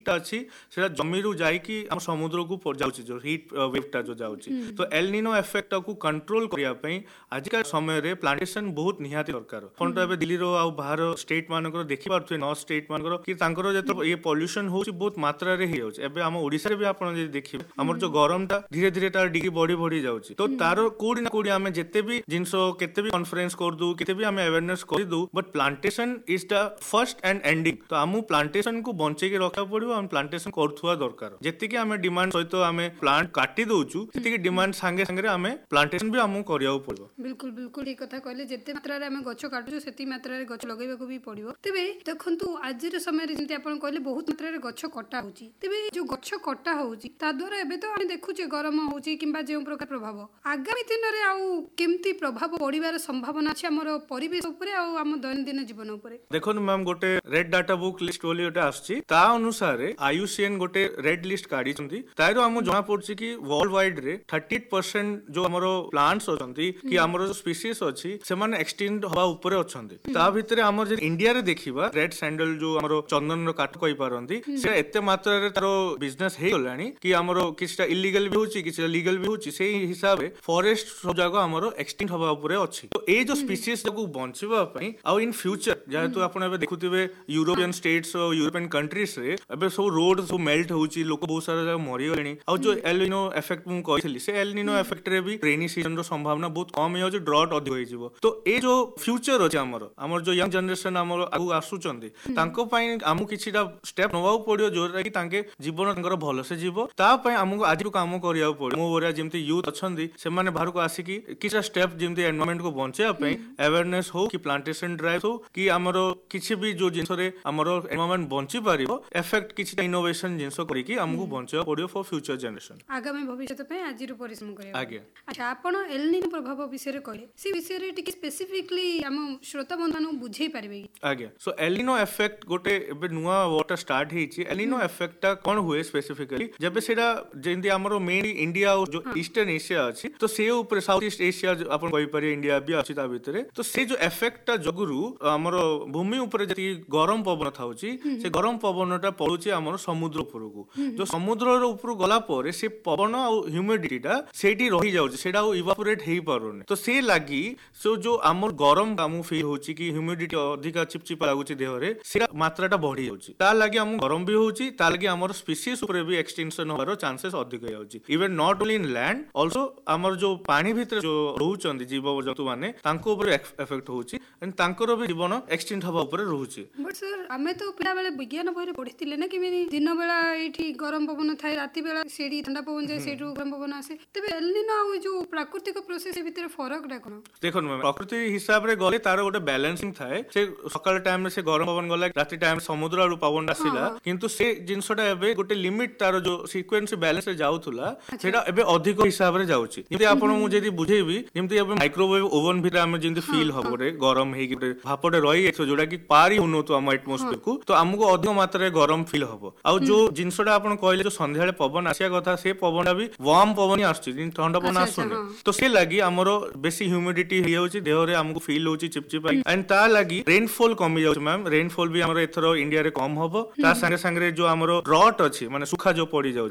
हीटा अच्छी से जमी रू जाइकी हम समुद्र को जाउची जो हीट वेवटा जो जाउची तो एल निनो इफेक्ट को कंट्रोल करिया पई आजिका समय रे प्लांटेशन बहुत निहाती दरकार कोन तो एबे दिल्ली रो आ बाहर स्टेट मानकर देखि पारथु नॉर्थ स्टेट मानकर कि तांकर जे ये पोल्यूशन होची बहुत मात्रा रे ही होची एबे हम ओडिसा रे भी आपण जे देखिबे हमर जो गरमटा धीरे धीरे तार डिग्री बढ़ी जाउची तो तारो कोडी ना कोडी हमें जेते भी जिंसो केते भी कॉन्फ्रेंस कर दू केते भी हमें अवेयरनेस कर दू but plantation is the first and ending तो हमू प्लांटेशन को बंचे के रखा पड़िबो हम प्लांटेशन करथुआ दरकार जेति कि हमें डिमांड सहित हमें प्लांट काटी दउचू सेति कि डिमांड संगे संगे हमें प्लांटेशन भी हमू करियाउ पड़िबो बिल्कुल बिल्कुल ठीक कथा कहले जेते मात्रा रे हमें गछ काटू सेति मात्रा रे गछ लगाइबा को भी पड़िबो तबे देखंतु आज रे समय रे जेंति आपण कहले बहुत मात्रा रे गछ कटा होची तबे जो गछ कटा होची ता द्वारा एबे तो हम देखु जे गरम होची किबा जे प्रकार प्रभाव आगामी दिन रे आउ केमती प्रभाव पड़िबार संभावना अछि हमर परिवेश ऊपर आ हम दैनंदिन जीवन ऊपर देखन मैम गोटे रेड डाटा बुक लिस्ट बोली गोटे आछि ता अनुसार आईयूसीएन गोटे रेड लिस्ट काढी छथि तारो हम जणा पड़छि कि वर्ल्ड वाइड रे 30% जो हमरो प्लांट्स अछंती कि हमरो जो स्पीशीज अछि से माने एक्सटिंक्ट हवा ऊपर अछंती ता भितरे हमर जे इंडिया रे देखिबा रेड सैंडल जो हमरो चंदन रो काठ कहि पारंती से एते मात्रा रे तारो बिजनेस हे गलानी कि हमरो किछटा इलीगल भी होछि किछटा लीगल भी होछि सेही हिसाब रे फॉरेस्ट सब जगह हमरो एक्सटिंक्ट हवा ऊपर अछि तो ए जो स्पीशीज को बंचबा पई आ इन फ्यूचर जेहेतु आपण एबे देखुथिबे यूरोपियन स्टेट्स और यूरोपियन कंट्रीज रे एबे सब रोड सब मेल्ट होउची लोक बहुत सारा जगह मरि गलेनी आ जो एल निनो इफेक्ट मु कहिसली से एल निनो इफेक्ट रे भी रेनी सीजन रो संभावना बहुत कम हे जो ड्रॉट अधिक होई जिवो तो ए जो फ्यूचर अछि हमर जो यंग जनरेशन हमर आगु आसुचंदी तांको पई हमु किछिटा स्टेप नवाउ पड़ियो जोरा कि तांके जीवन तांकर भलो से जीवो ता पई हमु आज काम करिया पड़ियो मो ओरा जेमति यूथ अछंदी से माने बाहर को आसी कि किछा स्टेप जेमति एनवायरनमेंट को बंचे पई अवेयरनेस हो कि प्लांटेशन ड्राइव हो कि हमरो किछि भी जो जिंस रे हमरो एनवायरनमेंट बंची पारिबो इफेक्ट किछि इनोवेशन जिंस करी कि हमहु बंचे पड़ियो फॉर फ्यूचर जनरेशन आगामी भविष्य पे आज रो परिश्रम करियो आगे अच्छा आपण एल निनो प्रभाव विषय रे कहले सी विषय रे टिक स्पेसिफिकली हम श्रोता बंधन बुझै पारिबे आगे सो एल निनो इफेक्ट गोटे एबे नुवा water start हेछि El Nino effect ता कोन हुए स्पेसिफिकली जबे सेडा जेंदी हमरो मेन इंडिया और जो ईस्टर्न एशिया अछि तो से ऊपर साउथ ईस्ट एशिया आपण कहि पारे इंडिया भी अछि ता भितरे तो से जो इफेक्ट ता जगुरु हमरो भूमि ऊपर जति गरम पवन थाउची से गरम पवनटा पडुची हमरो समुद्र ऊपर को जो समुद्र रो ऊपर गला परे से पवन और ह्यूमिडिटी ता सेठी रही जाउची सेडा इवापोरेट हेई पारुनी तो से लागी सो जो हमर गरम कामु फील होची कि ह्यूमिडिटी अधिका चिपचिप लागुची देह रे सेडा मात्राटा बढ़ी जाउची ता लागी हम गरम भी होची ता लागी हमर स्पीशीज ऊपर भी एक्सटेंशन होबारो चांसेस अधिक हो जाउची even not only in land also हमर जो पानी भीतर जो रहउचंदी जीव जंतु माने तांको ऊपर इफेक्ट होची एंड तांकर भी जीवन एक्सटेंट हवा ऊपर रहउची बट सर हमें तो पिला बेले विज्ञान बहिरे पढिथिले ना कि दिन बेला एठी गरम पवन थाए राती बेला सेडी ठंडा पवन जाय सेठू गरम पवन आसे तबे एल निनो जो प्राकृतिक प्रोसेस भीतर फरक डा कोन देखन प्रकृति हिसाब रे गले तारो गोटे बैलेंसिंग थाए से सकाल टाइम में से गरम पवन गला राती टाइम समुद्र आरो पवन आसीला किंतु से जिंसटा एबे गोटे लिमिट तारो जो सीक्वेंस बैलेंस रे जाउथुला सेटा एबे अधिक हिसाब रे जाउची जेते आपण मु जेदी बुझेबी जेमति एबे माइक्रोवेव ओवन भीतर हम जेंति फील हो गोटे गरम हेकी गोटे भापटे रही एक्सो जोडा कि पारी होनो तो हम एटमॉस्फेयर को तो हमको अधिक मात्रा रे गरम फील हबो आ जो जिंसटा आपण कहले जो संध्याळे पवन आसिया कथा से पवनटा भी वार्म पवन ही आछी जिन ठंडा पवन आसुनी तो से लागि हमरो बेसी ह्यूमिडिटी हे होची देह रे हमको फील होची चिपचिप एंड ता लागि रेनफॉल कमी जाउची मैम रेनफॉल भी हमरो एथरो इंडिया रे कम हबो ता संगे संगे जो हमरो ड्रॉट अछि माने सुखा जो पड़ी जाउ